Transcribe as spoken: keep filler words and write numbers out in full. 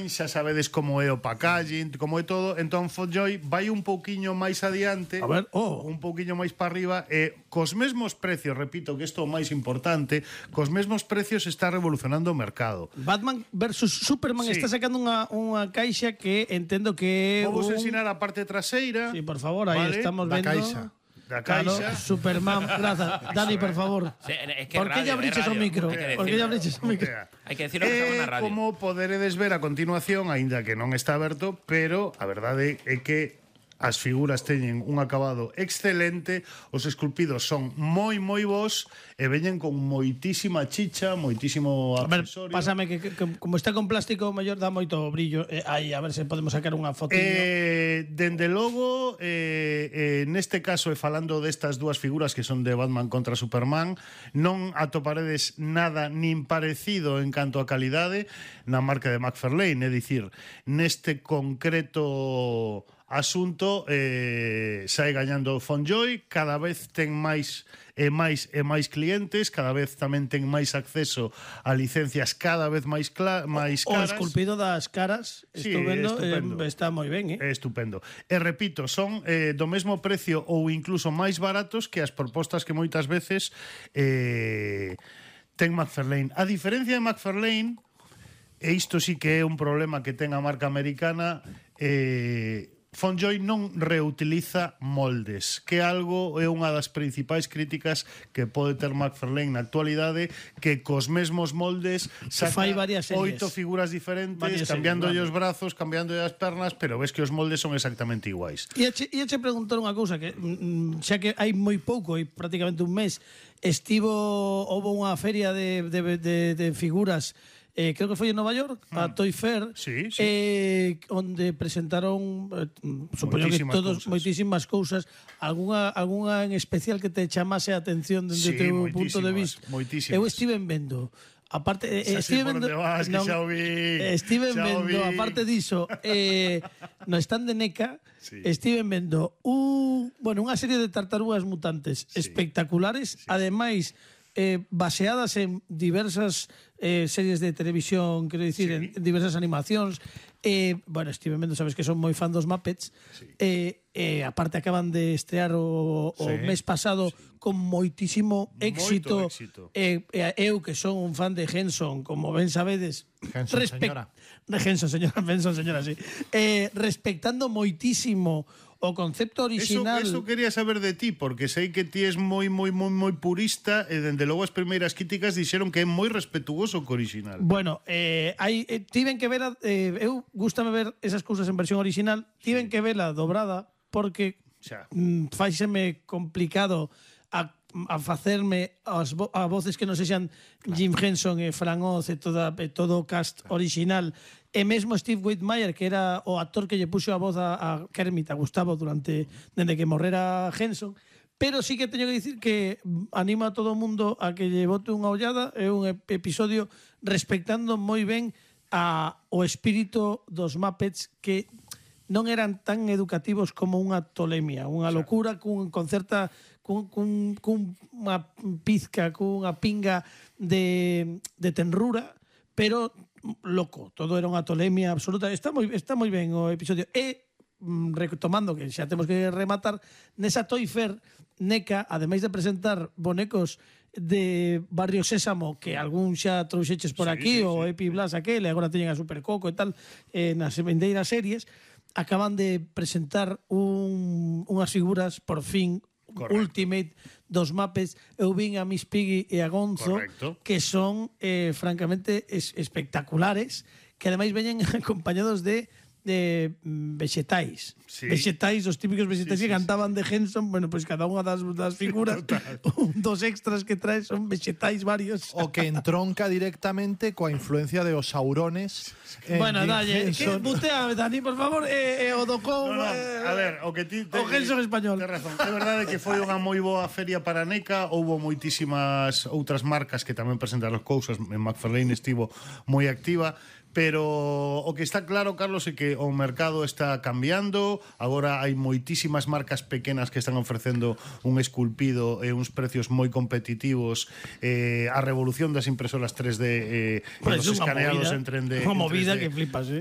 design, xa sabedes como é o packaging, como é todo, entón FontJoy vai un pouquiño máis adiante, a ver, oh. un pouquiño máis para arriba, e cos mesmos precios, repito que isto é o máis importante, cos mesmos precios está revolucionando o mercado. Batman versus Superman Sí. está sacando unha, unha caixa que entendo que... Vou vos un... ensinar a parte traseira. Sí, por favor, aí vale? estamos Da vendo... caixa. Da Claro, caixa. Superman, grazas. Dani, por favor. Sí, es que ¿Por qué radio, ya es abriches o radio, micro? hay que ¿Por qué ya decirlo. abriches o micro? Hai que decirlo que estamos na E radio. como poderedes ver a continuación, aínda que non está aberto, pero a verdade é que as figuras teñen un acabado excelente, os esculpidos son moi moi bons e veñen con moitísima chicha, moitísimo A ver, accesorio. pásame que, que, que como está con plástico mellor dá moito brillo. Eh, aí, a ver se podemos sacar unha foto. Eh, dende logo, eh, eh, neste caso, e falando destas dúas figuras que son de Batman contra Superman, non atoparedes nada nin parecido en canto a calidade na marca de McFarlane, é dicir, neste concreto asunto eh, sae gañando FontJoy, cada vez ten máis e máis e máis clientes, cada vez tamén ten máis acceso a licencias cada vez máis cla- máis O caras. esculpido das caras, Sí, estou vendo, estupendo. eh, está moi ben, eh? É estupendo. E repito, son eh, do mesmo precio ou incluso máis baratos que as propostas que moitas veces eh, ten McFarlane. A diferencia de McFarlane, e isto sí que é un problema que ten a marca americana, eh, FontJoy non reutiliza moldes, que algo é unha das principais críticas que pode ter McFarlane na actualidade, que cos mesmos moldes saca fai varias series. oito figuras diferentes, Varias cambiando series, os brazos, cambiando as pernas, pero ves que os moldes son exactamente iguais. E che, e che preguntar unha cousa que mm, xa que hai moi pouco, hai prácticamente un mes, estivo houve unha feria de, de, de, de figuras, eh, creo que foi en Nova York, mm. a Toy Fair, Sí, sí. eh, onde presentaron eh, supoño que Moitísimas todos cousas. moitísimas cousas, algunha algunha en especial que te chamase a atención dende o Sí, teu punto de moitísimas, vista. moitísimas. Eu estive vendo aparte eh, Xa sei estive por vendo onde vas, que xa o vi, eh, estive xa o vendo vi. aparte diso eh, no stand de NECA Sí. estive vendo un, bueno, unha serie de tartarugas mutantes Sí. espectaculares, ademais eh, baseadas en diversas eh, series de televisión, quero dicir, Sí. en diversas animacións. Eh, bueno, estive vendo, sabes que son moi fan dos Muppets. Sí. Eh, eh, aparte acaban de estrear o, o Sí. mes pasado con moitísimo éxito. éxito. Eh, eh, eu que son un fan de Henson, como ben sabedes, Henson, señora. de Henson, señora, Henson, señora, sí. Eh, respectando moitísimo o concepto Eso, original. eso quería saber de ti, porque sei que ti es moi, moi, moi, moi purista e dende logo as primeiras críticas dixeron que é moi respetuoso co original. Bueno, eh, hai, eh, tiven que ver, eh, eu gustame ver esas cousas en versión original, tiven que verla dobrada porque Xa. mm, faiseme complicado a, a facerme as vo, a voces que non sexan Jim Henson e Fran Oz e, toda, e todo o cast original, e mesmo Steve Whitmire, que era o actor que lle puxo a voz a, a Kermit, a Gustavo durante dende que morrera Henson. Pero sí que teño que dicir que animo a todo o mundo a que lle bote unha ollada. É un ep- episodio respectando moi ben a, o espírito dos Muppets, que non eran tan educativos como unha tolemia, unha locura cun, con certa cun, cun, cun unha pizca, cunha pinga de, de tenrura, pero loco, todo era unha tolemia absoluta. Está moi, está moi ben o episodio. E mm, retomando, que xa temos que rematar, nesa Toy Fair, NECA, ademais de presentar bonecos de Barrio Sésamo, que algún xa trouxeches por Sí, aquí, sí, o sí. Epi Blas aquel, e agora teñen a Super Coco e tal, eh, nas vendeiras series, acaban de presentar un, unhas figuras, por fin, Correcto. Ultimate dos Muppets. Eu vin a Miss Piggy e a Gonzo, Correcto. que son eh, francamente es, espectaculares, que ademais veñen acompañados de de mm, vexetais. Sí. Vexetais, os típicos vexetais Sí, sí, que cantaban de Henson. Bueno, pois pues cada unha das, das figuras, un dos extras que trae son vexetais varios. O que entronca directamente coa influencia de os saurones. en Bueno, Jim dalle, que Henson. mutea, Dani, por favor, eh, eh, o do Cou, No, no, eh, a ver, o que ti o Henson español. Tes razón. É verdade que foi unha moi boa feria para NECA, houbo moitísimas outras marcas que tamén presentaron cousas, en McFarlane estivo moi activa, pero o que está claro, Carlos, é que o mercado está cambiando. Agora hai moitísimas marcas pequenas que están ofrecendo un esculpido e uns precios moi competitivos. Eh, a revolución das impresoras tres D, eh, Pues e dos é unha escaneados movida, en tres D, unha en movida tres D, que flipas, eh.